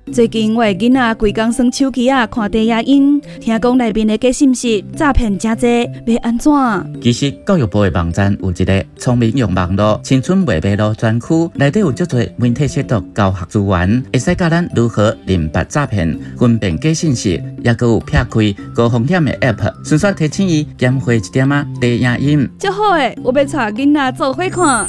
最近我的囡仔规工耍手机看低影音，听讲内面的假信息诈骗真多，要安怎？ 其实教育部的网站有一个聪明用网络青春未迷路专区，内底有足多媒体识读教学资源，会使教咱如何认别诈骗、分辨假信息，也佮有撇开高风险的 App， 顺续提醒伊减花一点低影音。 足好诶，我要带囡仔做伙看。